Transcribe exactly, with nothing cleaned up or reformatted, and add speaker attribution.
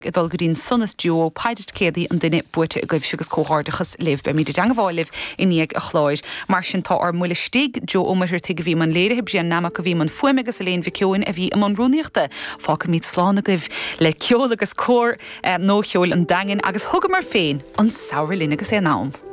Speaker 1: dul go dtín sunnas duo paidir cédaí an duine buirte a goibh sigus cóhardachas libh be míidir deangáilibh iníag a chláir. Mar sin tá ar muile stig jo ómaidir tu go bhí man léire heb sé nama go bhí man fuimigus a léon bhiciúin a bhí am an rúníochta. Fá go míid slána goibh le ceol agus cór nó cheol an dangin agus thugam mar féin an saoir lín agus é nám.